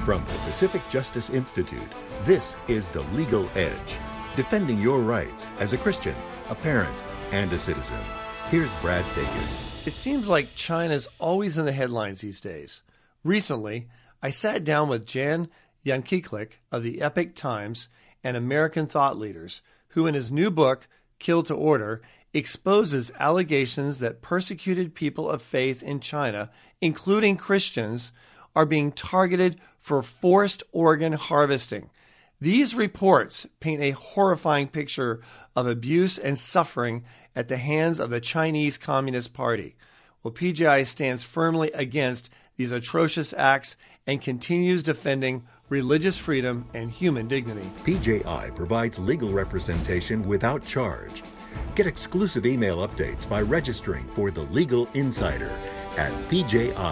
From the Pacific Justice Institute, this is The Legal Edge, defending your rights as a Christian, a parent, and a citizen. Here's Brad Dacus. It seems like China's always in the headlines these days. Recently, I sat down with Jan Yankiklik of the Epoch Times and American thought leaders, who in his new book, Kill to Order, exposes allegations that persecuted people of faith in China, including Christians, are being targeted for forced organ harvesting. These reports paint a horrifying picture of abuse and suffering at the hands of the Chinese Communist Party. Well, PJI stands firmly against these atrocious acts and continues defending religious freedom and human dignity. PJI provides legal representation without charge. Get exclusive email updates by registering for The Legal Insider at pji.org.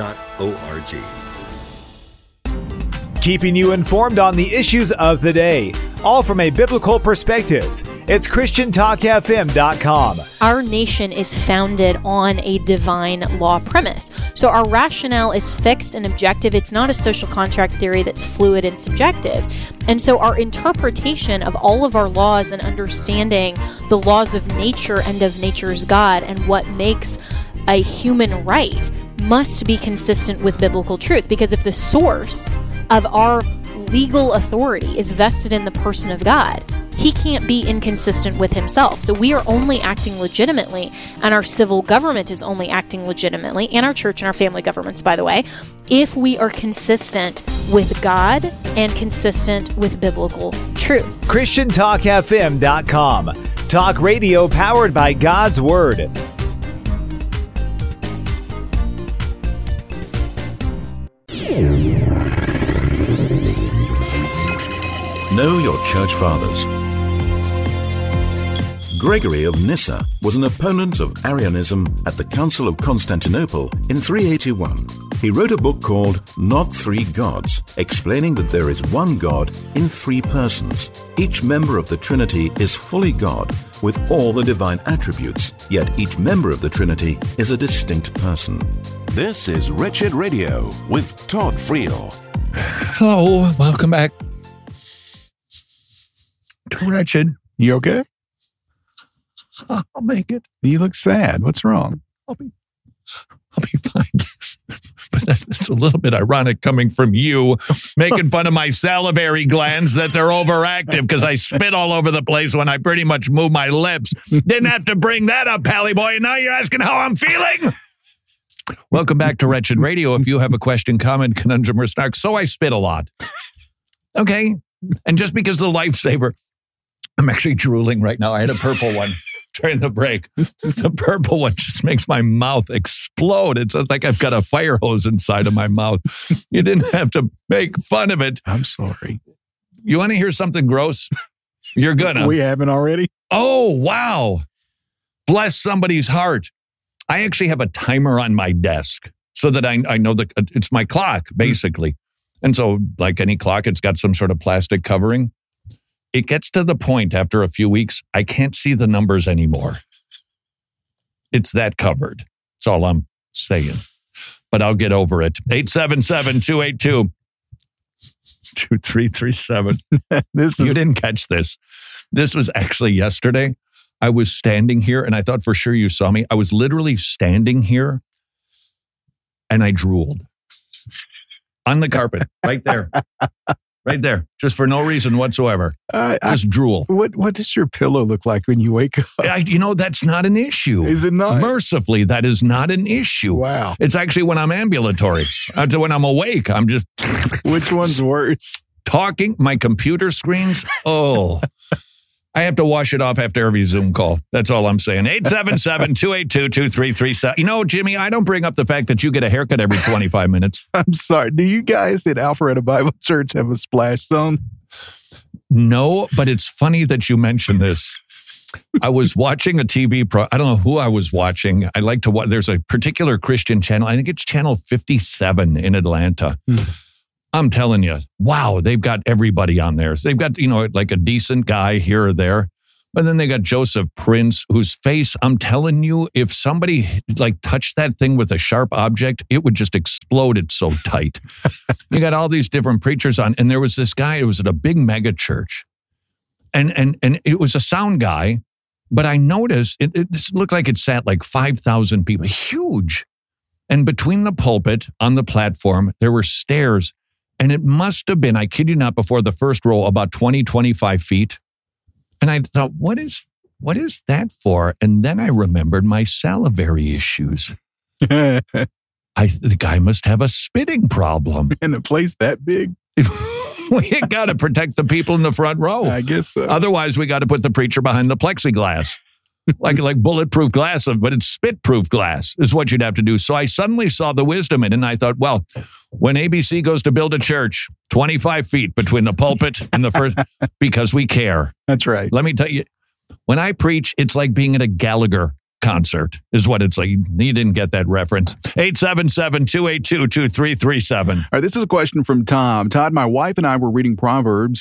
Keeping you informed on the issues of the day, all from a biblical perspective. It's ChristianTalkFM.com. Our nation is founded on a divine law premise. So our rationale is fixed and objective. It's not a social contract theory that's fluid and subjective. And so our interpretation of all of our laws and understanding the laws of nature and of nature's God and what makes a human right must be consistent with biblical truth. Because if the source of our legal authority is vested in the person of God, he can't be inconsistent with himself. So we are only acting legitimately, and our civil government is only acting legitimately, and our church and our family governments, by the way, if we are consistent with God and consistent with biblical truth. ChristianTalkFM.com. Talk radio powered by God's Word. Know your church fathers. Gregory of Nyssa was an opponent of Arianism at the Council of Constantinople in 381. He wrote a book called Not Three Gods, explaining that there is one God in three persons. Each member of the Trinity is fully God, with all the divine attributes, yet each member of the Trinity is a distinct person. This is Wretched Radio with Todd Friel. Hello, welcome back to Wretched. You okay? I'll make it. You look sad. What's wrong? I'll be fine. But that's a little bit ironic coming from you, making fun of my salivary glands that they're overactive because I spit all over the place when I pretty much move my lips. Didn't have to bring that up, Pally Boy. Now you're asking how I'm feeling? Welcome back to Wretched Radio. If you have a question, comment, conundrum, or snark, so I spit a lot. Okay? And just because the lifesaver, I'm actually drooling right now. I had a purple one during the break. The purple one just makes my mouth explode. It's like I've got a fire hose inside of my mouth. You didn't have to make fun of it. I'm sorry. You want to hear something gross? You're gonna. We haven't already? Oh, wow. Bless somebody's heart. I actually have a timer on my desk so that I know that it's my clock, basically. And so, like any clock, it's got some sort of plastic covering. It gets to the point after a few weeks, I can't see the numbers anymore. It's that covered. That's all I'm saying. But I'll get over it. 877-282-2337. You didn't catch this. This was actually yesterday. I was standing here, and I thought for sure you saw me. I was literally standing here, and I drooled. On the carpet, right there. Right there, just for no reason whatsoever. Just drool. What does your pillow look like when you wake up? That's not an issue. Is it not? Mercifully, that is not an issue. Wow. It's actually when I'm ambulatory. When I'm awake, I'm just... Which one's worse? Talking, my computer screens, oh... I have to wash it off after every Zoom call. That's all I'm saying. 877-282-2337. You know, Jimmy, I don't bring up the fact that you get a haircut every 25 minutes. I'm sorry. Do you guys at Alpharetta Bible Church have a splash zone? No, but it's funny that you mentioned this. I was watching a TV I don't know who I was watching. I like to watch. There's a particular Christian channel. I think it's channel 57 in Atlanta. I'm telling you, wow, they've got everybody on there. So they've got, like a decent guy here or there. But then they got Joseph Prince, whose face, I'm telling you, if somebody like touched that thing with a sharp object, it would just explode. It's so tight. You got all these different preachers on, and there was this guy, it was at a big mega church. And it was a sound guy, but I noticed it looked like it sat like 5,000 people, huge. And between the pulpit on the platform, there were stairs. And it must have been, I kid you not, before the first row, about 20, 25 feet. And I thought, what is that for? And then I remembered my salivary issues. The guy must have a spitting problem. In a place that big? We got to protect the people in the front row. I guess so. Otherwise, we got to put the preacher behind the plexiglass. like bulletproof glass, but it's spit-proof glass is what you'd have to do. So I suddenly saw the wisdom in it, and I thought, well, when ABC goes to build a church, 25 feet between the pulpit and the first, because we care. That's right. Let me tell you, when I preach, it's like being at a Gallagher concert is what it's like. You didn't get that reference. 877-282-2337. All right, this is a question from Tom. Todd, my wife and I were reading Proverbs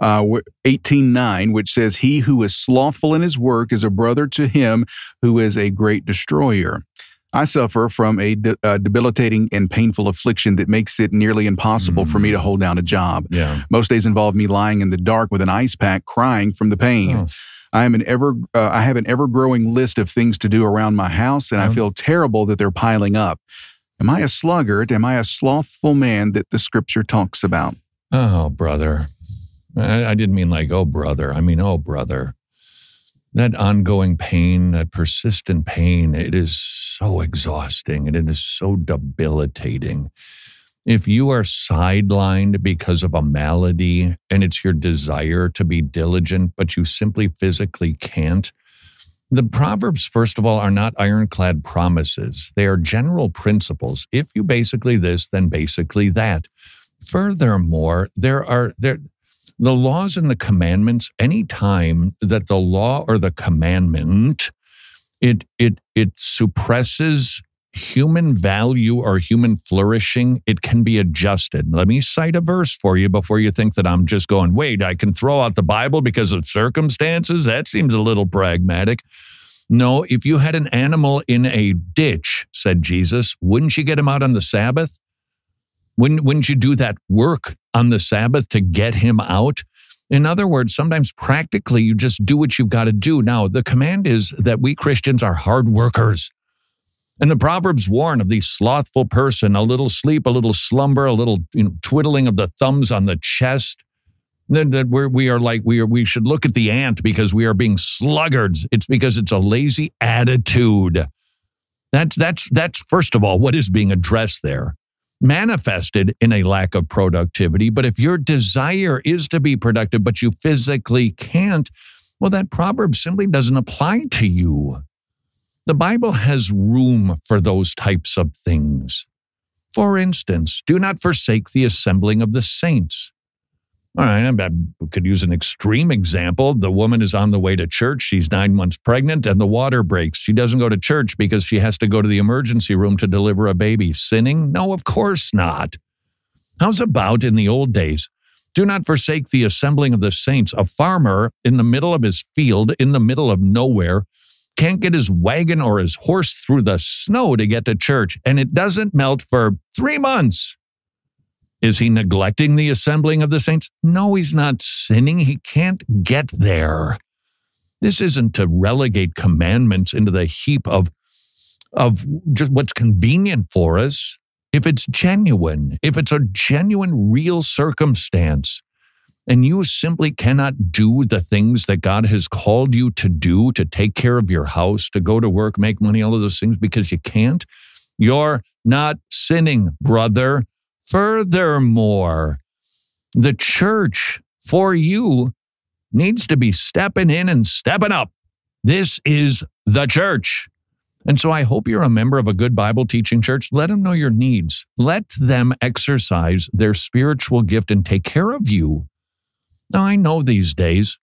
18:9, which says, "He who is slothful in his work is a brother to him who is a great destroyer." I suffer from a debilitating and painful affliction that makes it nearly impossible for me to hold down a job. Yeah. Most days involve me lying in the dark with an ice pack, crying from the pain. Oh. I have an ever-growing list of things to do around my house, and I feel terrible that they're piling up. Am I a sluggard? Am I a slothful man that the scripture talks about? Oh, brother. I didn't mean like, oh, brother. I mean, oh, brother. That ongoing pain, that persistent pain, it is so exhausting and it is so debilitating. If you are sidelined because of a malady and it's your desire to be diligent, but you simply physically can't, the Proverbs, first of all, are not ironclad promises. They are general principles. If you basically this, then basically that. Furthermore, the laws and the commandments, any time that the law or the commandment, it suppresses human value or human flourishing, it can be adjusted. Let me cite a verse for you before you think that I'm just going, wait, I can throw out the Bible because of circumstances? That seems a little pragmatic. No, if you had an animal in a ditch, said Jesus, wouldn't you get him out on the Sabbath? Wouldn't you do that work on the Sabbath to get him out? In other words, sometimes practically you just do what you've got to do. Now, the command is that we Christians are hard workers. And the Proverbs warn of the slothful person, a little sleep, a little slumber, a little twiddling of the thumbs on the chest. That we should look at the ant because we are being sluggards. It's because it's a lazy attitude. That's first of all what is being addressed there. Manifested in a lack of productivity. But if your desire is to be productive, but you physically can't, well, that proverb simply doesn't apply to you. The Bible has room for those types of things. For instance, do not forsake the assembling of the saints. All right, I could use an extreme example. The woman is on the way to church. She's 9 months pregnant and the water breaks. She doesn't go to church because she has to go to the emergency room to deliver a baby. Sinning? No, of course not. How's about in the old days? Do not forsake the assembling of the saints. A farmer in the middle of his field, in the middle of nowhere, can't get his wagon or his horse through the snow to get to church, and it doesn't melt for 3 months. Is he neglecting the assembling of the saints? No, he's not sinning. He can't get there. This isn't to relegate commandments into the heap of just what's convenient for us. If it's genuine, if it's a genuine, real circumstance, and you simply cannot do the things that God has called you to do, to take care of your house, to go to work, make money, all of those things, because you can't, you're not sinning, brother. Furthermore, the church for you needs to be stepping in and stepping up. This is the church. And so I hope you're a member of a good Bible teaching church. Let them know your needs. Let them exercise their spiritual gift and take care of you. Now, I know these days,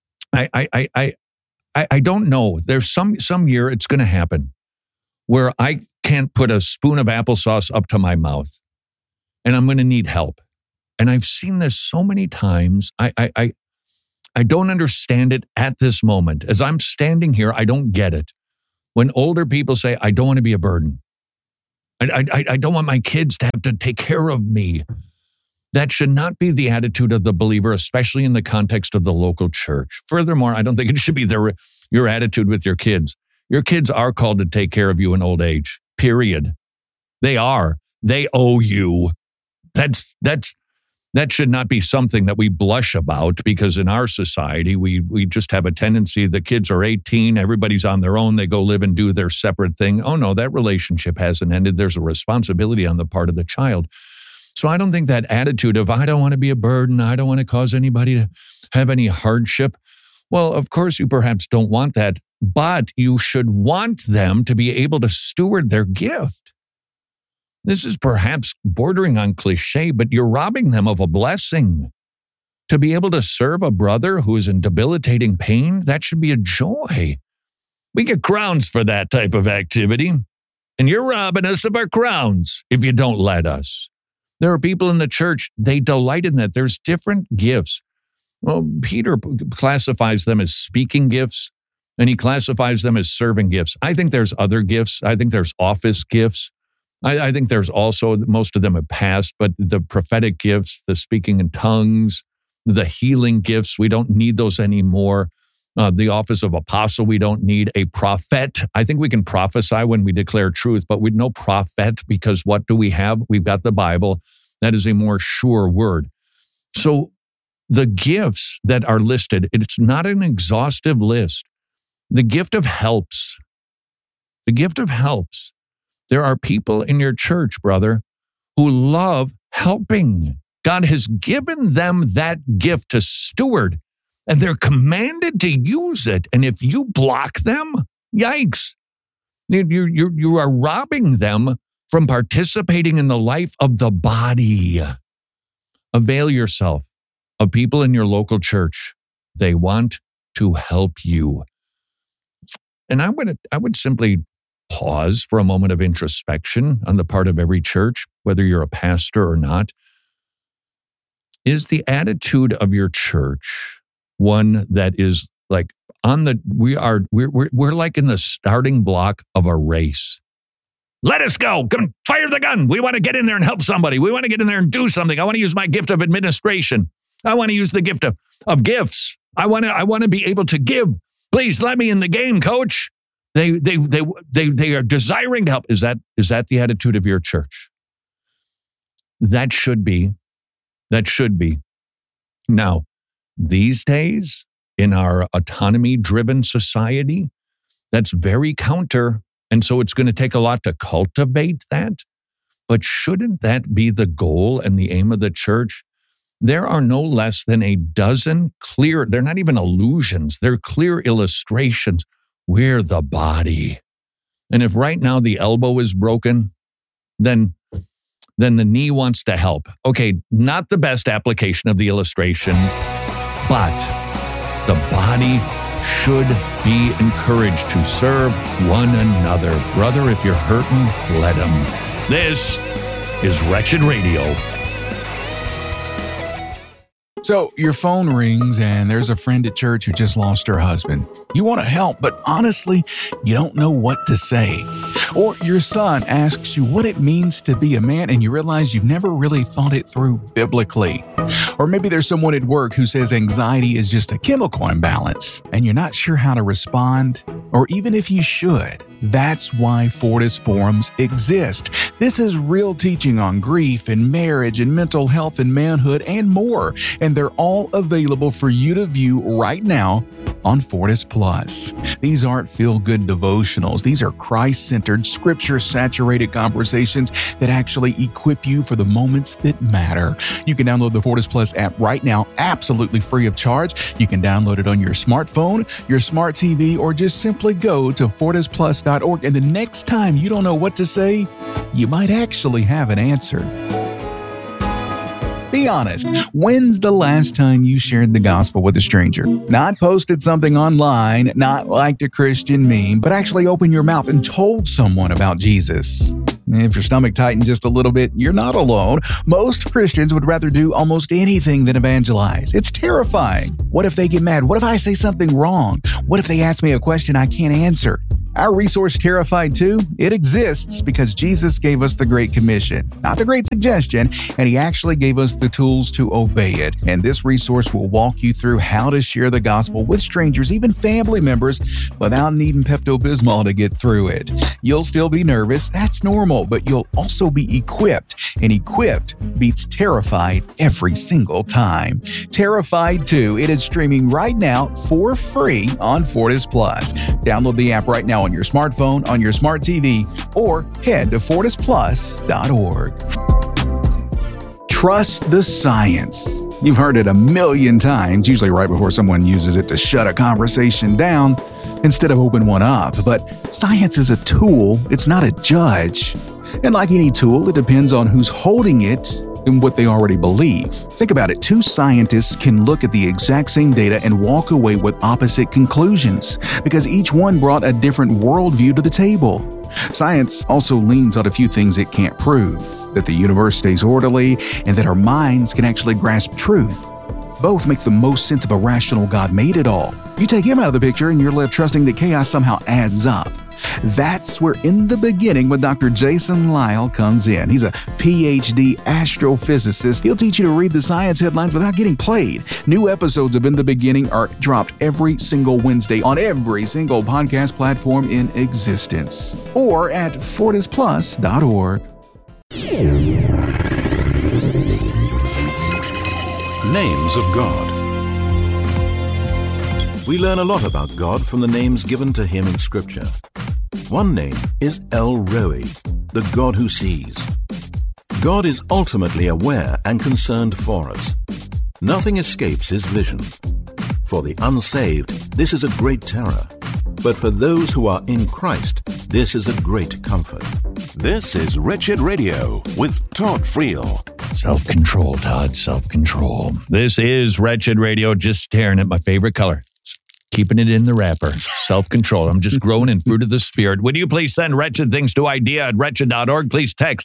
I don't know. There's some year it's going to happen where I can't put a spoon of applesauce up to my mouth, and I'm going to need help. And I've seen this so many times. I don't understand it at this moment. As I'm standing here, I don't get it. When older people say, I don't want to be a burden. I don't want my kids to have to take care of me. That should not be the attitude of the believer, especially in the context of the local church. Furthermore, I don't think it should be your attitude with your kids. Your kids are called to take care of you in old age, period. They are. They owe you. That should not be something that we blush about, because in our society, we just have a tendency, the kids are 18, everybody's on their own, they go live and do their separate thing. Oh no, that relationship hasn't ended. There's a responsibility on the part of the child. So I don't think that attitude of, I don't want to be a burden, I don't want to cause anybody to have any hardship. Well, of course you perhaps don't want that, but you should want them to be able to steward their gift. This is perhaps bordering on cliche, but you're robbing them of a blessing. To be able to serve a brother who is in debilitating pain, that should be a joy. We get crowns for that type of activity, and you're robbing us of our crowns if you don't let us. There are people in the church, they delight in that. There's different gifts. Well, Peter classifies them as speaking gifts, and he classifies them as serving gifts. I think there's other gifts. I think there's office gifts. I think there's also, most of them have passed, but the prophetic gifts, the speaking in tongues, the healing gifts, we don't need those anymore. The office of apostle, we don't need. A prophet, I think we can prophesy when we declare truth, but we no prophet, because what do we have? We've got the Bible. That is a more sure word. So the gifts that are listed, it's not an exhaustive list. The gift of helps. The gift of helps. There are people in your church, brother, who love helping. God has given them that gift to steward, and they're commanded to use it. And if you block them, yikes. You are robbing them from participating in the life of the body. Avail yourself of people in your local church. They want to help you. And I would simply pause for a moment of introspection on the part of every church, whether you're a pastor or not. Is the attitude of your church one that is like we're like in the starting block of a race? Let us go. Come fire the gun. We want to get in there and help somebody. We want to get in there and do something. I want to use my gift of administration. I want to use the gift of gifts. I want to be able to give. Please let me in the game, coach. They are desiring to help. Is that the attitude of your church? That should be. Now, these days, in our autonomy-driven society, that's very counter. And so it's going to take a lot to cultivate that. But shouldn't that be the goal and the aim of the church? There are no less than a dozen clear, they're not even illusions, they're clear illustrations. We're the body. And if right now the elbow is broken, then the knee wants to help. Okay, not the best application of the illustration, but the body should be encouraged to serve one another. Brother, if you're hurting, let him. This is Wretched Radio. So your phone rings and there's a friend at church who just lost her husband. You want to help, but honestly, you don't know what to say. Or your son asks you what it means to be a man and you realize you've never really thought it through biblically. Or maybe there's someone at work who says anxiety is just a chemical imbalance and you're not sure how to respond, or even if you should. That's why Fortis Forums exist. This is real teaching on grief and marriage and mental health and manhood and more. And they're all available for you to view right now on Fortis Plus. These aren't feel-good devotionals. These are Christ-centered, scripture-saturated conversations that actually equip you for the moments that matter. You can download the Fortis Plus app right now, absolutely free of charge. You can download it on your smartphone, your smart TV, or just simply go to fortisplus.org. And the next time you don't know what to say, you might actually have an answer. Be honest, when's the last time you shared the gospel with a stranger? Not posted something online, not liked a Christian meme, but actually opened your mouth and told someone about Jesus. If your stomach tightened just a little bit, you're not alone. Most Christians would rather do almost anything than evangelize. It's terrifying. What if they get mad? What if I say something wrong? What if they ask me a question I can't answer? Our resource, Terrified 2, it exists because Jesus gave us the Great Commission, not the Great Suggestion, and He actually gave us the tools to obey it. And this resource will walk you through how to share the gospel with strangers, even family members, without needing Pepto-Bismol to get through it. You'll still be nervous, that's normal, but you'll also be equipped, and equipped beats terrified every single time. Terrified 2, it is streaming right now for free on Fortis Plus. Download the app right now on your smartphone, on your smart TV, or head to FortisPlus.org. Trust the science. You've heard it a million times, usually right before someone uses it to shut a conversation down instead of open one up. But science is a tool, it's not a judge. And like any tool, it depends on who's holding it and what they already believe. Think about it. Two scientists can look at the exact same data and walk away with opposite conclusions because each one brought a different worldview to the table. Science also leans on a few things it can't prove, that the universe stays orderly and that our minds can actually grasp truth. Both make the most sense of a rational God made it all. You take him out of the picture and you're left trusting that chaos somehow adds up. That's where In the Beginning with Dr. Jason Lisle comes in. He's a PhD astrophysicist. He'll teach you to read the science headlines without getting played. New episodes of In the Beginning are dropped every single Wednesday on every single podcast platform in existence or at FortisPlus.org. Names of God. We learn a lot about God from the names given to him in Scripture. One name is El Roi, the God who sees. God is ultimately aware and concerned for us. Nothing escapes his vision. For the unsaved, this is a great terror. But for those who are in Christ, this is a great comfort. This is Wretched Radio with Todd Friel. Self-control, Todd, self-control. This is Wretched Radio, just staring at my favorite color. Keeping it in the wrapper. Self-control. I'm just growing in fruit of the Spirit. Would you please send Wretched things to idea@wretched.org? Please text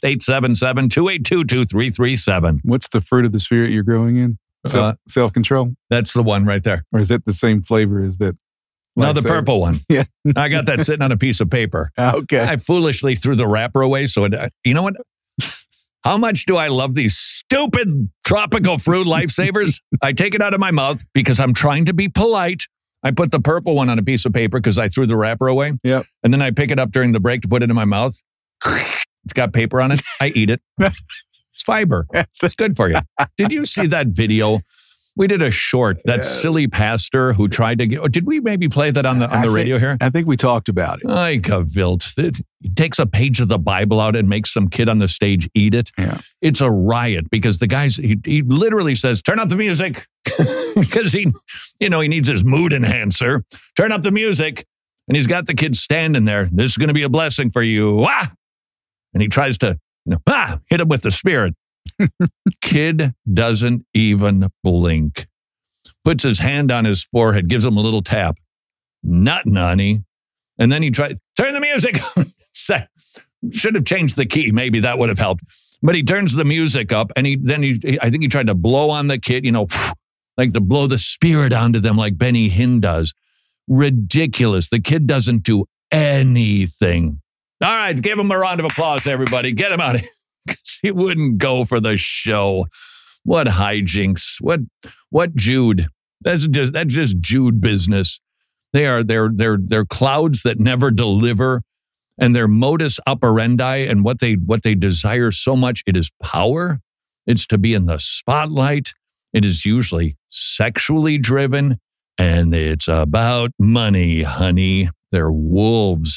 877-282-2337. What's the fruit of the Spirit you're growing in? Self-control? That's the one right there. Or is it the same flavor as that? No, the purple one. Yeah. I got that sitting on a piece of paper. Okay. I foolishly threw the wrapper away. So, you know what? How much do I love these stupid tropical fruit lifesavers? I take it out of my mouth because I'm trying to be polite. I put the purple one on a piece of paper because I threw the wrapper away. Yep. And then I pick it up during the break to put it in my mouth. It's got paper on it. I eat it. It's fiber. It's good for you. Did you see that video? We did a short, that silly pastor who tried to get... Did we maybe play that on the radio here? I think we talked about it. Ay, Gavilt. He takes a page of the Bible out and makes some kid on the stage eat it. Yeah. It's a riot because the guy's... He literally says, turn up the music. Because he needs his mood enhancer. Turn up the music. And he's got the kid standing there. This is going to be a blessing for you. Ah! And he tries to, hit him with the Spirit. Kid doesn't even blink. Puts his hand on his forehead, gives him a little tap. Nothing, honey. And then he tried, turn the music. Should have changed the key. Maybe that would have helped. But he turns the music up and I think he tried to blow on the kid, like to blow the Spirit onto them like Benny Hinn does. Ridiculous. The kid doesn't do anything. All right, give him a round of applause, everybody. Get him out of here. Because he wouldn't go for the show. What hijinks. What Jude. That's just Jude business. They're clouds that never deliver. And their modus operandi and what they desire so much, it is power. It's to be in the spotlight. It is usually sexually driven. And it's about money, honey. They're wolves.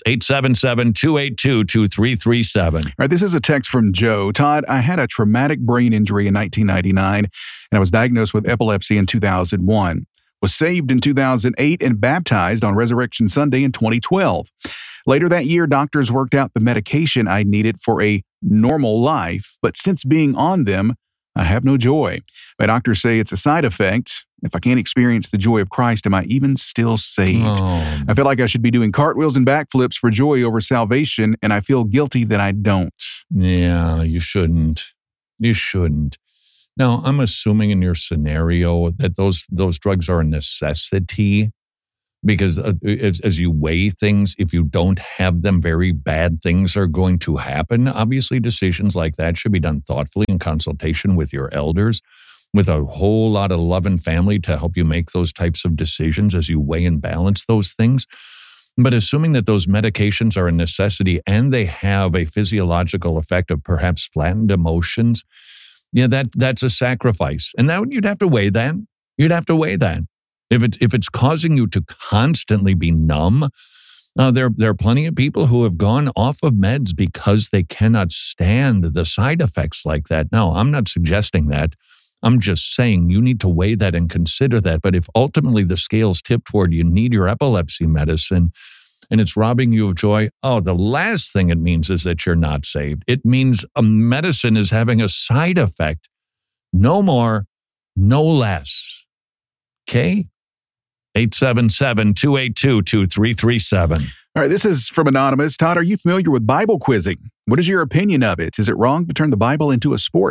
877-282-2337. All right, this is a text from Joe. Todd, I had a traumatic brain injury in 1999, and I was diagnosed with epilepsy in 2001. Was saved in 2008 and baptized on Resurrection Sunday in 2012. Later that year, doctors worked out the medication I needed for a normal life, but since being on them, I have no joy. My doctors say it's a side effect. If I can't experience the joy of Christ, am I even still saved? Oh. I feel like I should be doing cartwheels and backflips for joy over salvation, and I feel guilty that I don't. Yeah, you shouldn't. You shouldn't. Now, I'm assuming in your scenario that those drugs are a necessity because as you weigh things, if you don't have them, very bad things are going to happen. Obviously, decisions like that should be done thoughtfully in consultation with your elders, with a whole lot of love and family to help you make those types of decisions as you weigh and balance those things. But assuming that those medications are a necessity and they have a physiological effect of perhaps flattened emotions, yeah, that's a sacrifice. And that you'd have to weigh that. You'd have to weigh that. If it's causing you to constantly be numb, there are plenty of people who have gone off of meds because they cannot stand the side effects like that. Now, I'm not suggesting that. I'm just saying you need to weigh that and consider that. But if ultimately the scales tip toward you need your epilepsy medicine and it's robbing you of joy, the last thing it means is that you're not saved. It means a medicine is having a side effect. No more, no less. Okay? 877-282-2337. All right, this is from Anonymous. Todd, are you familiar with Bible quizzing? What is your opinion of it? Is it wrong to turn the Bible into a sport?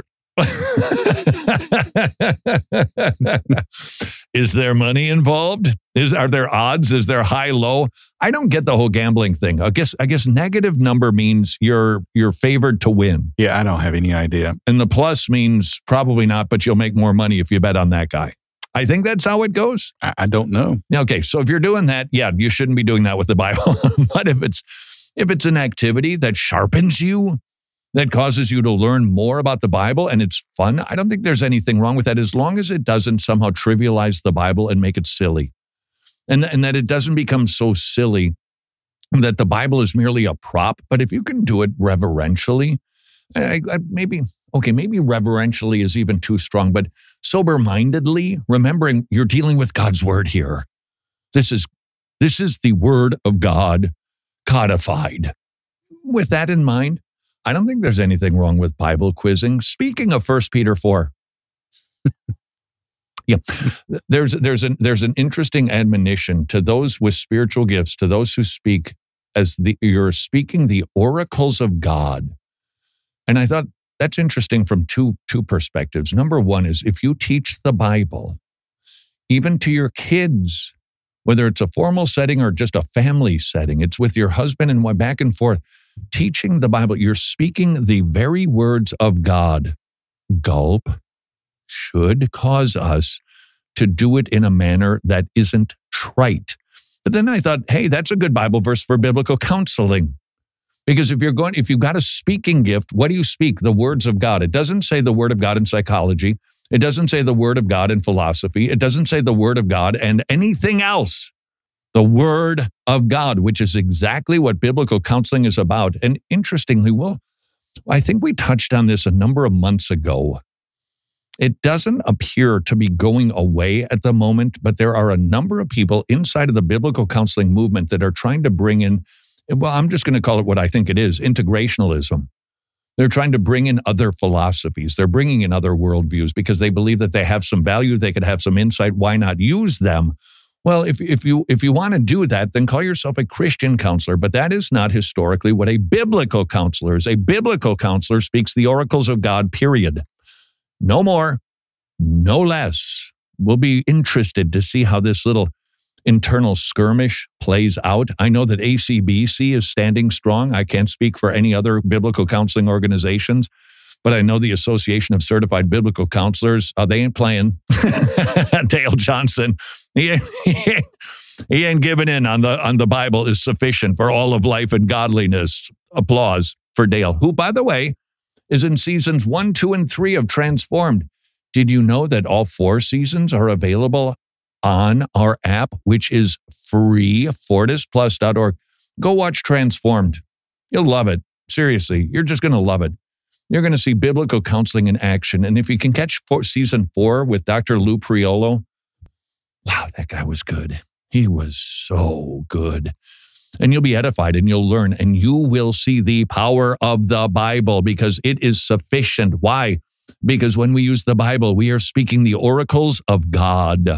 Is there money involved? Are there odds? Is there high, low? I don't get the whole gambling thing. I guess negative number means you're favored to win. Yeah, I don't have any idea. And the plus means probably not, but you'll make more money if you bet on that guy. I think that's how it goes. I don't know. Okay, so if you're doing that, yeah, you shouldn't be doing that with the Bible. But if it's an activity that sharpens you, that causes you to learn more about the Bible and it's fun, I don't think there's anything wrong with that as long as it doesn't somehow trivialize the Bible and make it silly. And that it doesn't become so silly that the Bible is merely a prop. But if you can do it reverentially, maybe reverentially is even too strong, but sober-mindedly, remembering you're dealing with God's word here. This is the word of God codified. With that in mind, I don't think there's anything wrong with Bible quizzing. Speaking of 1 Peter 4, yeah, there's an interesting admonition to those with spiritual gifts, to those who speak you're speaking the oracles of God. And I thought that's interesting from two perspectives. Number one is if you teach the Bible, even to your kids, whether it's a formal setting or just a family setting, it's with your husband and back and forth, teaching the Bible, you're speaking the very words of God. Gulp should cause us to do it in a manner that isn't trite. But then I thought, hey, that's a good Bible verse for biblical counseling. Because if you've got a speaking gift, what do you speak? The words of God. It doesn't say the word of God in psychology. It doesn't say the word of God in philosophy. It doesn't say the word of God and anything else. The word of God, which is exactly what biblical counseling is about. And interestingly, I think we touched on this a number of months ago. It doesn't appear to be going away at the moment, but there are a number of people inside of the biblical counseling movement that are trying to bring in, well, I'm just going to call it what I think it is, integrationalism. They're trying to bring in other philosophies. They're bringing in other worldviews because they believe that they have some value, they could have some insight. Why not use them? Well, if you want to do that, then call yourself a Christian counselor. But that is not historically what a biblical counselor is. A biblical counselor speaks the oracles of God, period. No more, no less. We'll be interested to see how this little internal skirmish plays out. I know that ACBC is standing strong. I can't speak for any other biblical counseling organizations, but I know the Association of Certified Biblical Counselors, they ain't playing. Dale Johnson, he ain't giving in on the Bible is sufficient for all of life and godliness. Applause for Dale, who, by the way, is in seasons 1, 2, and 3 of Transformed. Did you know that all 4 seasons are available on our app, which is free, fortisplus.org? Go watch Transformed. You'll love it. Seriously, you're just going to love it. You're going to see biblical counseling in action. And if you can catch season 4 with Dr. Lou Priolo, wow, that guy was good. He was so good. And you'll be edified and you'll learn and you will see the power of the Bible because it is sufficient. Why? Because when we use the Bible, we are speaking the oracles of God.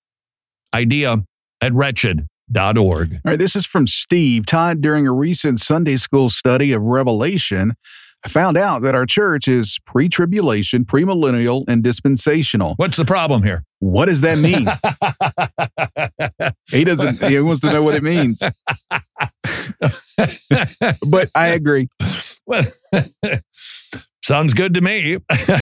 idea@wretched.org. All right, this is from Steve. Todd, during a recent Sunday school study of Revelation, I found out that our church is pre-tribulation, premillennial, and dispensational. What's the problem here? What does that mean? He wants to know what it means. But I agree. Well, sounds good to me.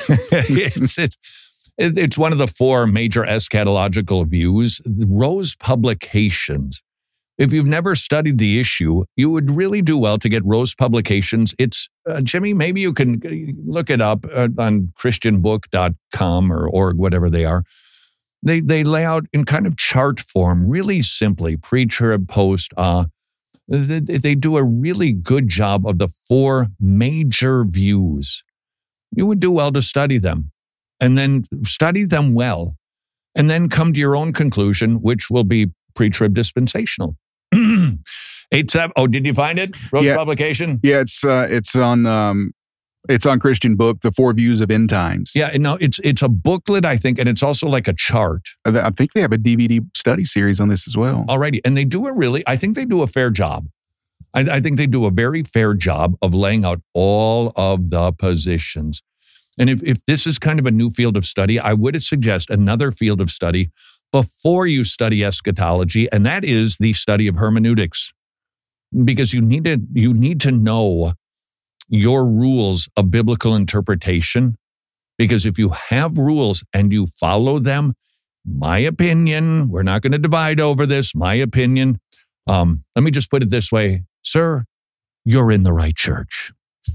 It's one of the four major eschatological views. Rose Publications. If you've never studied the issue, you would really do well to get Rose Publications. It's, Jimmy, maybe you can look it up on christianbook.com or org, whatever they are. They lay out in kind of chart form, really simply, pre-trib, post. They do a really good job of the four major views. You would do well to study them, and then study them well, and then come to your own conclusion, which will be pre-trib dispensational. 87. Oh, did you find it? Rose Publication? Yeah, it's on Christian Book, The Four Views of End Times. Yeah, no, it's a booklet, I think, and it's also like a chart. I think they have a DVD study series on this as well. Alrighty, and I think they do a fair job. I think they do a very fair job of laying out all of the positions. And if this is kind of a new field of study, I would suggest another field of study before you study eschatology, and that is the study of hermeneutics. Because you need to know your rules of biblical interpretation. Because if you have rules and you follow them, my opinion, we're not going to divide over this, my opinion. Let me just put it this way, sir, you're in the right church.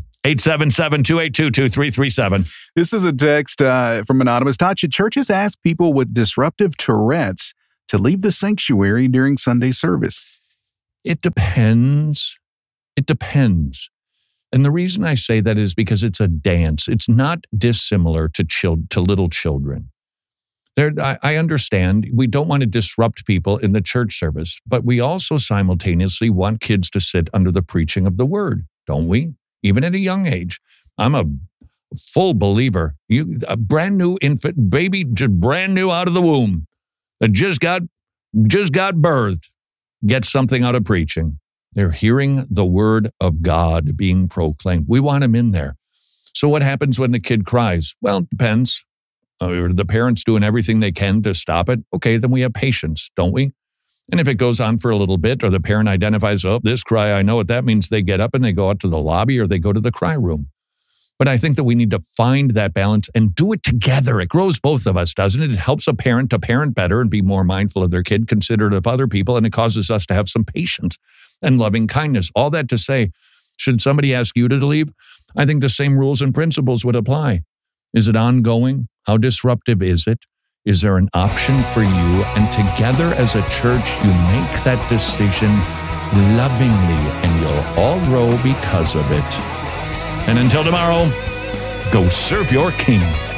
877-282-2337. This is a text from Anonymous. Todd, should churches ask people with disruptive Tourette's to leave the sanctuary during Sunday service? It depends. It depends. And the reason I say that is because it's a dance. It's not dissimilar to little children. I understand we don't want to disrupt people in the church service, but we also simultaneously want kids to sit under the preaching of the word, don't we? Even at a young age. I'm a full believer. A brand new infant, baby, just brand new out of the womb, that just got birthed, gets something out of preaching. They're hearing the word of God being proclaimed. We want them in there. So what happens when the kid cries? Well, it depends. Are the parents doing everything they can to stop it? Okay, then we have patience, don't we? And if it goes on for a little bit, or the parent identifies, oh, this cry, I know what that means, they get up and they go out to the lobby or they go to the cry room. But I think that we need to find that balance and do it together. It grows both of us, doesn't it? It helps a parent to parent better and be more mindful of their kid, considerate of other people, and it causes us to have some patience and loving kindness. All that to say, should somebody ask you to leave? I think the same rules and principles would apply. Is it ongoing? How disruptive is it? Is there an option for you? And together as a church, you make that decision lovingly, and you'll all grow because of it. And until tomorrow, go serve your King.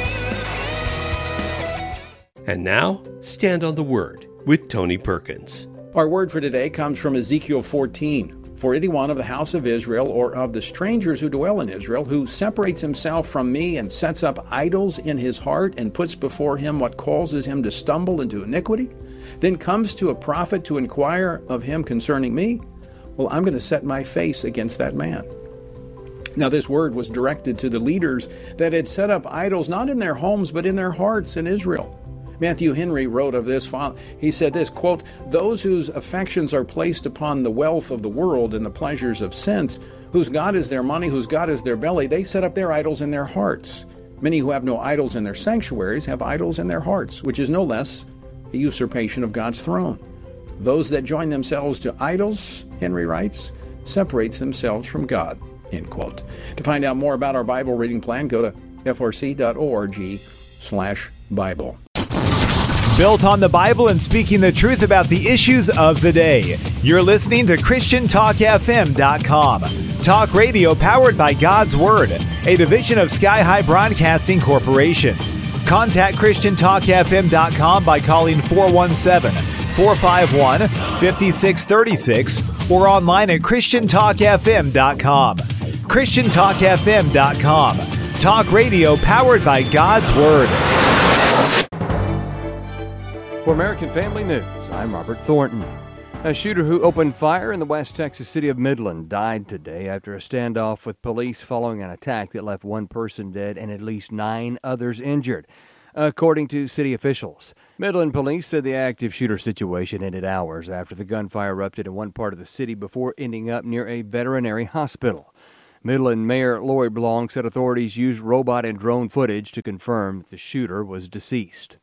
And now, Stand on the Word with Tony Perkins. Our word for today comes from Ezekiel 14. For anyone of the house of Israel or of the strangers who dwell in Israel who separates himself from me and sets up idols in his heart and puts before him what causes him to stumble into iniquity, then comes to a prophet to inquire of him concerning me, well, I'm going to set my face against that man. Now, this word was directed to the leaders that had set up idols not in their homes but in their hearts in Israel. Matthew Henry wrote of this. He said this, quote, "Those whose affections are placed upon the wealth of the world and the pleasures of sense, whose God is their money, whose God is their belly, they set up their idols in their hearts. Many who have no idols in their sanctuaries have idols in their hearts, which is no less a usurpation of God's throne. Those that join themselves to idols," Henry writes, "separates themselves from God," end quote. To find out more about our Bible reading plan, go to frc.org/Bible. Built on the Bible and speaking the truth about the issues of the day. You're listening to ChristianTalkFM.com. Talk radio powered by God's Word, a division of Sky High Broadcasting Corporation. Contact ChristianTalkFM.com by calling 417-451-5636 or online at ChristianTalkFM.com. ChristianTalkFM.com. Talk radio powered by God's Word. For American Family News, I'm Robert Thornton. A shooter who opened fire in the West Texas city of Midland died today after a standoff with police following an attack that left one person dead and at least 9 others injured, according to city officials. Midland police said the active shooter situation ended hours after the gunfire erupted in one part of the city before ending up near a veterinary hospital. Midland Mayor Lori Blanc said authorities used robot and drone footage to confirm that the shooter was deceased.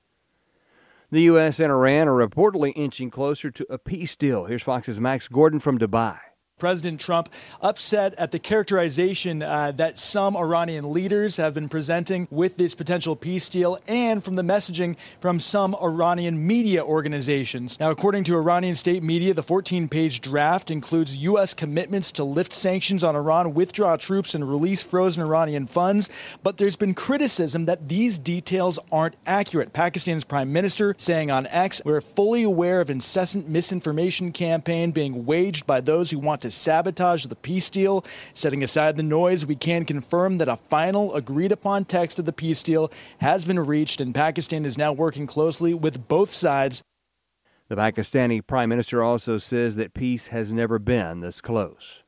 The U.S. and Iran are reportedly inching closer to a peace deal. Here's Fox's Max Gordon from Dubai. President Trump upset at the characterization that some Iranian leaders have been presenting with this potential peace deal and from the messaging from some Iranian media organizations. Now, according to Iranian state media, the 14-page draft includes U.S. commitments to lift sanctions on Iran, withdraw troops, and release frozen Iranian funds. But there's been criticism that these details aren't accurate. Pakistan's prime minister saying on X, "We're fully aware of incessant misinformation campaign being waged by those who want to sabotage the peace deal. Setting aside the noise, we can confirm that a final agreed-upon text of the peace deal has been reached, and Pakistan is now working closely with both sides." The Pakistani prime minister also says that peace has never been this close.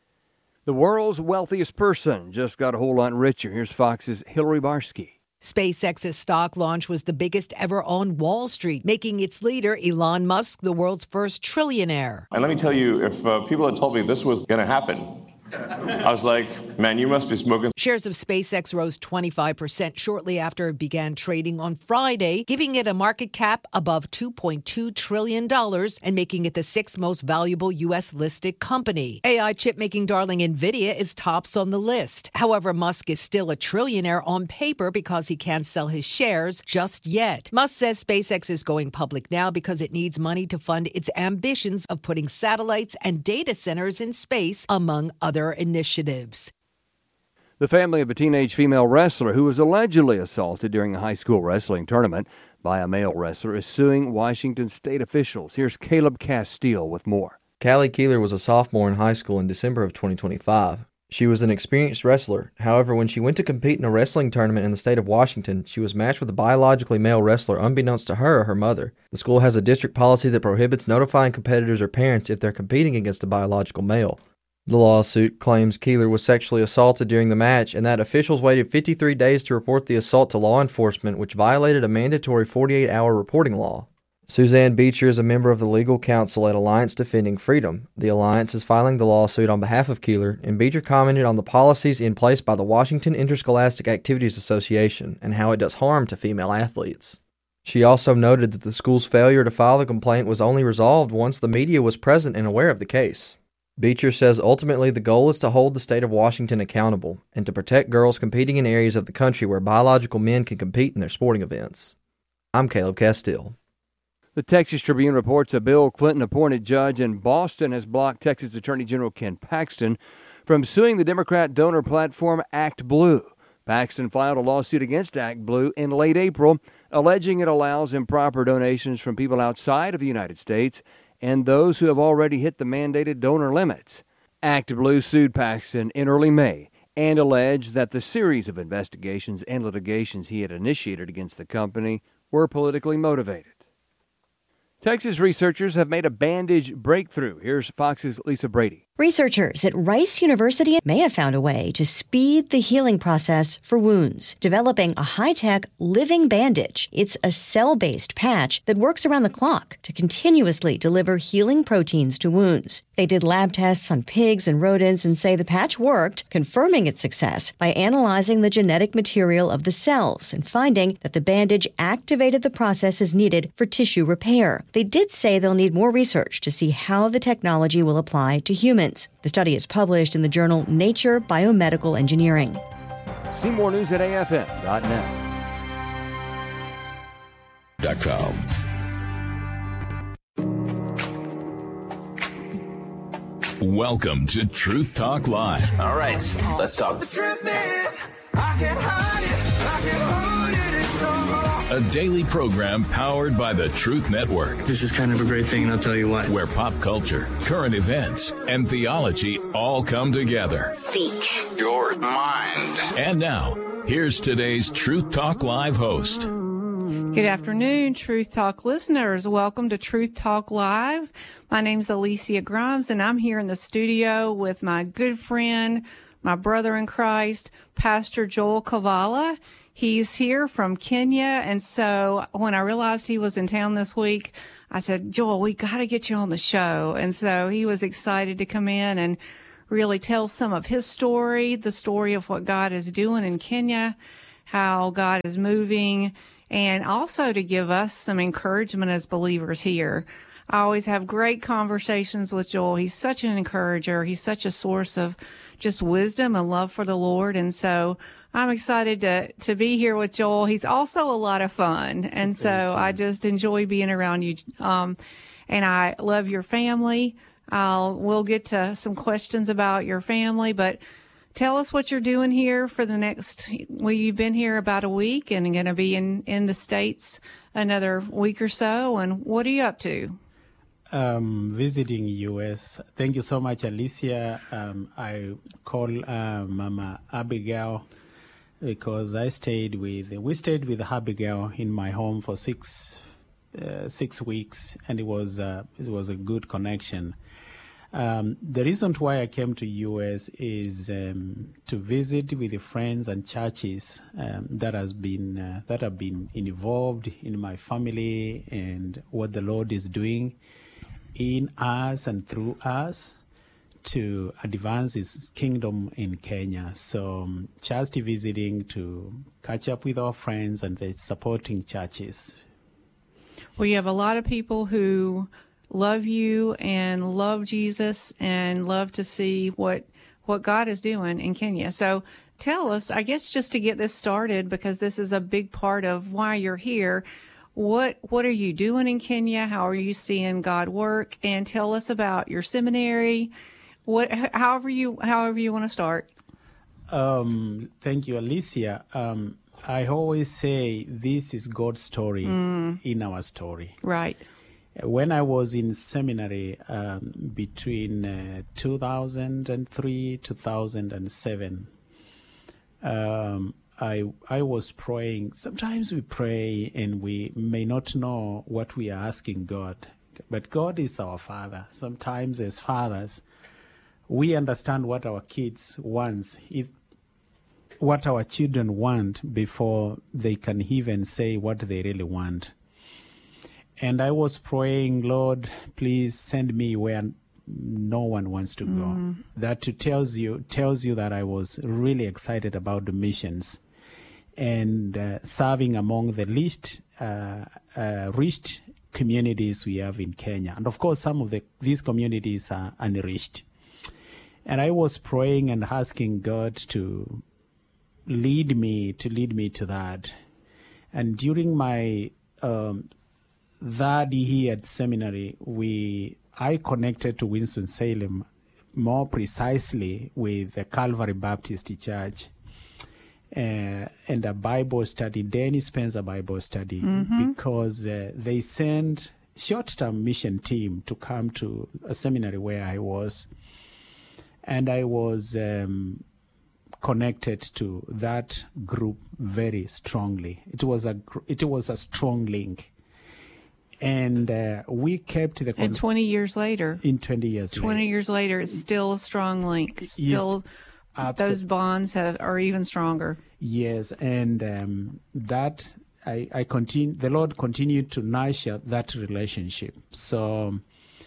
The world's wealthiest person just got a whole lot richer. Here's Fox's Hillary Barsky. SpaceX's stock launch was the biggest ever on Wall Street, making its leader, Elon Musk, the world's first trillionaire. And let me tell you, if people had told me this was going to happen, I was like, man, you must be smoking. Shares of SpaceX rose 25% shortly after it began trading on Friday, giving it a market cap above $2.2 trillion and making it the 6th most valuable U.S.-listed company. AI chip-making darling NVIDIA is tops on the list. However, Musk is still a trillionaire on paper because he can't sell his shares just yet. Musk says SpaceX is going public now because it needs money to fund its ambitions of putting satellites and data centers in space, among other initiatives. The family of a teenage female wrestler who was allegedly assaulted during a high school wrestling tournament by a male wrestler is suing Washington state officials. Here's Caleb Castile with more. Callie Keeler was a sophomore in high school in December of 2025. She was an experienced wrestler. However, when she went to compete in a wrestling tournament in the state of Washington, she was matched with a biologically male wrestler unbeknownst to her or her mother. The school has a district policy that prohibits notifying competitors or parents if they're competing against a biological male. The lawsuit claims Keeler was sexually assaulted during the match and that officials waited 53 days to report the assault to law enforcement, which violated a mandatory 48-hour reporting law. Suzanne Beecher is a member of the legal counsel at Alliance Defending Freedom. The Alliance is filing the lawsuit on behalf of Keeler, and Beecher commented on the policies in place by the Washington Interscholastic Activities Association and how it does harm to female athletes. She also noted that the school's failure to file the complaint was only resolved once the media was present and aware of the case. Beecher says ultimately the goal is to hold the state of Washington accountable and to protect girls competing in areas of the country where biological men can compete in their sporting events. I'm Caleb Castile. The Texas Tribune reports a Bill Clinton-appointed judge in Boston has blocked Texas Attorney General Ken Paxton from suing the Democrat donor platform ActBlue. Paxton filed a lawsuit against ActBlue in late April, alleging it allows improper donations from people outside of the United States and those who have already hit the mandated donor limits. ActBlue sued Paxton in early May and alleged that the series of investigations and litigations he had initiated against the company were politically motivated. Texas researchers have made a bandage breakthrough. Here's Fox's Lisa Brady. Researchers at Rice University may have found a way to speed the healing process for wounds, developing a high-tech living bandage. It's a cell-based patch that works around the clock to continuously deliver healing proteins to wounds. They did lab tests on pigs and rodents and say the patch worked, confirming its success by analyzing the genetic material of the cells and finding that the bandage activated the processes needed for tissue repair. They did say they'll need more research to see how the technology will apply to humans. The study is published in the journal Nature Biomedical Engineering. See more news at afm.net. Welcome to Truth Talk Live. All right, let's talk. The truth is, I can't hide it, I can't hold it no more. A daily program powered by the Truth Network. This is kind of a great thing, and I'll tell you why. Where pop culture, current events, and theology all come together. Speak your mind. And now, Here's today's Truth Talk Live host. Good afternoon, Truth Talk listeners. Welcome to Truth Talk Live. My name's Alicia Grimes, and I'm here in the studio with my good friend, my brother in Christ, Pastor Joel Kavala. He's here from Kenya, and so when I realized he was in town this week, I said, Joel, we got to get you on the show. And so he was excited to come in and really tell some of his story, the story of what God is doing in Kenya, how God is moving, and also to give us some encouragement as believers here. I always have great conversations with Joel. He's such an encourager. He's such a source of just wisdom and love for the Lord. And so I'm excited to be here with Joel. He's also a lot of fun. And so I just enjoy being around you. And I love your family. We'll get to some questions about your family, but tell us what you're doing here for the next, well, you've been here about a week and going to be in the States another week or so. And what are you up to? Visiting U.S. Thank you so much, Alicia. I call Mama Abigail because we stayed with Abigail in my home for 6 weeks, and it was a good connection. The reason why I came to U.S. is to visit with the friends and churches that have been involved in my family and what the Lord is doing in us and through us to advance His kingdom in Kenya. So just visiting to catch up with our friends and the supporting churches. Well, you have a lot of people who love you and love Jesus and love to see what God is doing in Kenya. So tell us, I guess just to get this started, because this is a big part of why you're here, what are you doing in Kenya? How are you seeing God work? And tell us about your seminary. However you want to start. Thank you, Alicia. I always say this is God's story in our story. Right. When I was in seminary between 2003 2007, I was praying. Sometimes we pray and we may not know what we are asking God, but God is our Father. Sometimes as fathers, we understand what our kids want, what our children want before they can even say what they really want. And I was praying, Lord, please send me where no one wants to go. That tells you that I was really excited about the missions and serving among the least reached communities we have in Kenya. And of course, some of these communities are unreached. And I was praying and asking God to lead me to that. And during my third year at seminary, I connected to Winston-Salem, more precisely with the Calvary Baptist Church, and a Bible study, Danny Spencer Bible study, because they sent short-term mission team to come to a seminary where I was, and I was connected to that group very strongly. It was a strong link. And we kept the... And 20 years later. In 20 years 20 years later, it's still a strong link. Still, yes, those bonds are even stronger. Yes, and that I continue. The Lord continued to nurture that relationship. So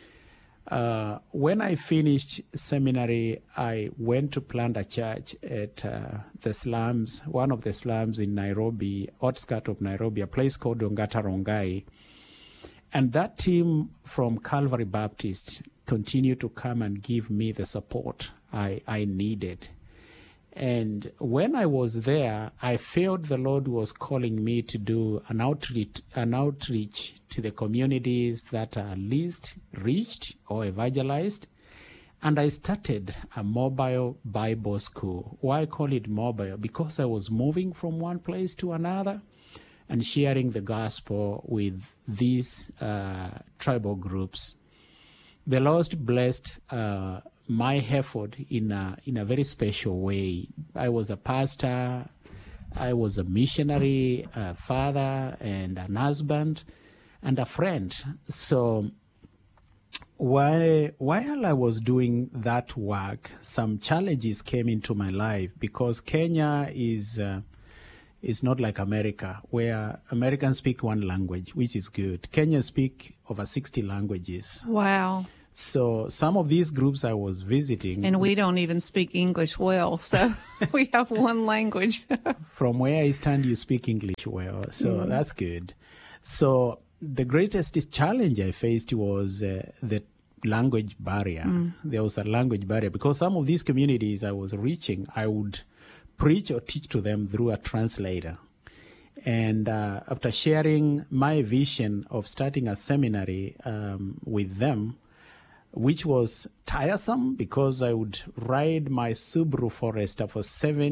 when I finished seminary, I went to plant a church at the slums, one of the slums in Nairobi, outskirts of Nairobi, a place called Ongata Rongai. And that team from Calvary Baptist continued to come and give me the support I needed. And when I was there, I felt the Lord was calling me to do an outreach to the communities that are least reached or evangelized. And I started a mobile Bible school. Why I call it mobile? Because I was moving from one place to another and sharing the gospel with these tribal groups. The Lord blessed my effort in a very special way. I was a pastor. I was a missionary, a father, and an husband, and a friend. So while I was doing that work, some challenges came into my life because Kenya is not like America, where Americans speak one language, which is good. Kenya speak over 60 languages. Wow. So some of these groups I was visiting... And we don't even speak English well, so we have one language. From where I stand, you speak English well, so that's good. So the greatest challenge I faced was the language barrier. There was a language barrier because some of these communities I was reaching, I would preach or teach to them through a translator. And after sharing my vision of starting a seminary with them, which was tiresome because I would ride my Subaru Forester for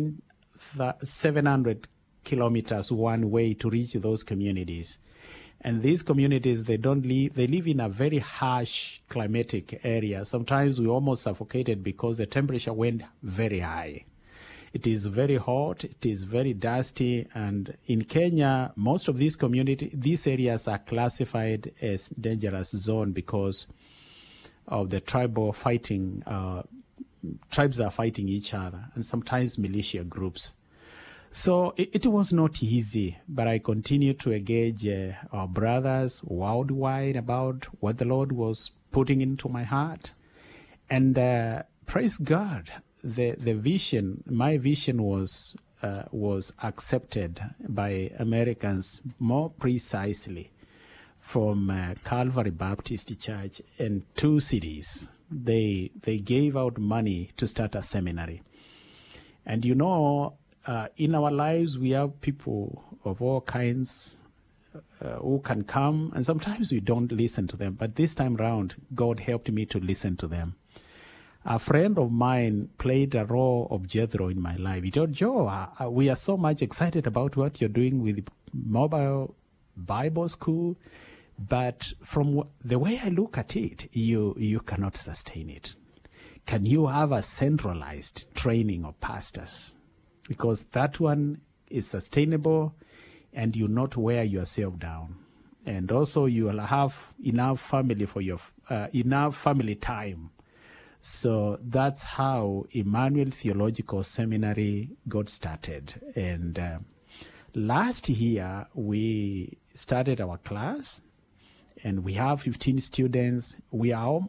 700 kilometers one way to reach those communities. And these communities, they live in a very harsh climatic area. Sometimes we almost suffocated because the temperature went very high. It is very hot, it is very dusty, and in Kenya, most of these areas are classified as dangerous zone because of the tribal fighting. Tribes are fighting each other, and sometimes militia groups. So it was not easy, but I continued to engage our brothers worldwide about what the Lord was putting into my heart. And praise God, the vision, my vision was accepted by Americans more precisely from Calvary Baptist Church in 2 cities. They gave out money to start a seminary. And you know, in our lives, we have people of all kinds who can come, and sometimes we don't listen to them. But this time around, God helped me to listen to them. A friend of mine played a role of Jethro in my life. He told Joe, we are so much excited about what you're doing with mobile Bible school, but from the way I look at it, you cannot sustain it. Can you have a centralized training of pastors? Because that one is sustainable and you not wear yourself down. And also you will have enough family for your enough family time. So that's how Emmanuel Theological Seminary got started. And last year we started our class, and we have 15 students. We are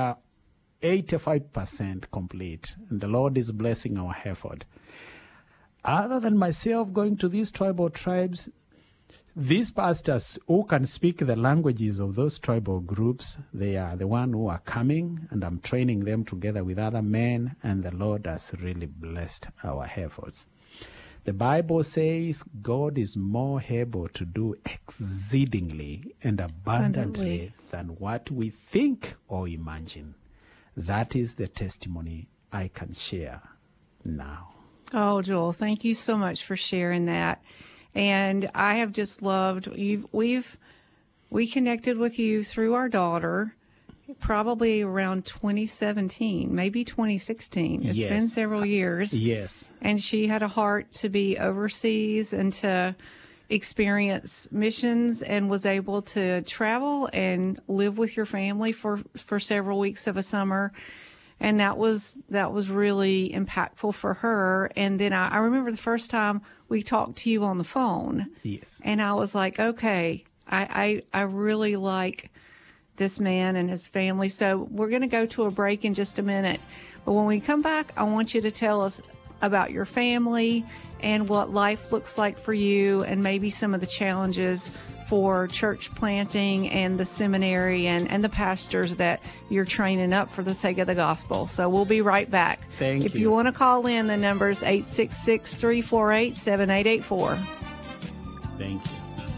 85% complete, and the Lord is blessing our effort. Other than myself going to these tribal tribes, these pastors who can speak the languages of those tribal groups, they are the one who are coming, and I'm training them together with other men, and the Lord has really blessed our efforts. The Bible says God is more able to do exceedingly and abundantly than what we think or imagine. That is the testimony I can share now. Oh, Joel, thank you so much for sharing that. And I have just loved you. We connected with you through our daughter, probably around 2017, maybe 2016. It's been several years. Yes. And she had a heart to be overseas and to experience missions, and was able to travel and live with your family for several weeks of a summer. And that was really impactful for her. And then I remember the first time we talked to you on the phone. Yes. And I was like, okay, I really like this man and his family. So we're going to go to a break in just a minute. But when we come back, I want you to tell us about your family and what life looks like for you, and maybe some of the challenges for church planting and the seminary and the pastors that you're training up for the sake of the gospel. So we'll be right back. If you want to call in, the number is 866-348-7884. Thank you.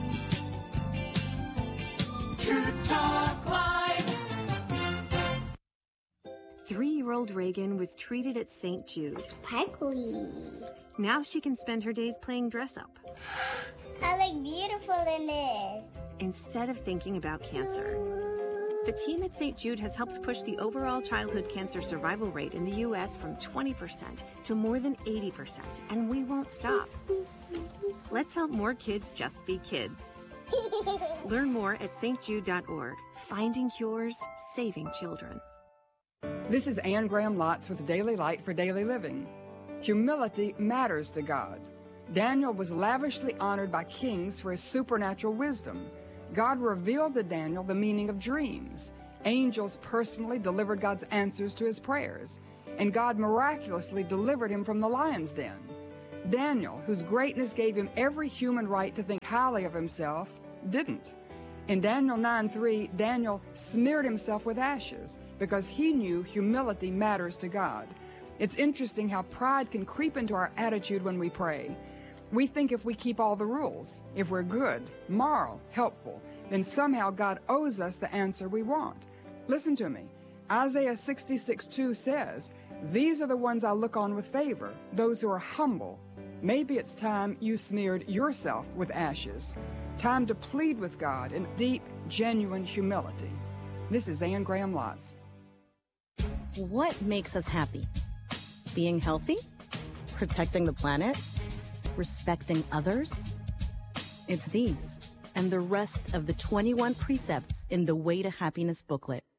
Truth Talk Live. 3-year-old Reagan was treated at St. Jude. Sparkly. Now she can spend her days playing dress up. I look beautiful in this. Instead of thinking about cancer. The team at St. Jude has helped push the overall childhood cancer survival rate in the U.S. from 20% to more than 80%, and we won't stop. Let's help more kids just be kids. Learn more at stjude.org. Finding cures, saving children. This is Anne Graham Lotz with Daily Light for Daily Living. Humility matters to God. Daniel was lavishly honored by kings for his supernatural wisdom. God revealed to Daniel the meaning of dreams. Angels personally delivered God's answers to his prayers, and God miraculously delivered him from the lion's den. Daniel, whose greatness gave him every human right to think highly of himself, didn't. In Daniel 9:3, Daniel smeared himself with ashes because he knew humility matters to God. It's interesting how pride can creep into our attitude when we pray. We think if we keep all the rules, if we're good, moral, helpful, then somehow God owes us the answer we want. Listen to me. Isaiah 66:2 says, "These are the ones I look on with favor, those who are humble." Maybe it's time you smeared yourself with ashes. Time to plead with God in deep, genuine humility. This is Anne Graham Lotz. What makes us happy? Being healthy? Protecting the planet? Respecting others? It's these and the rest of the 21 precepts in the Way to Happiness booklet.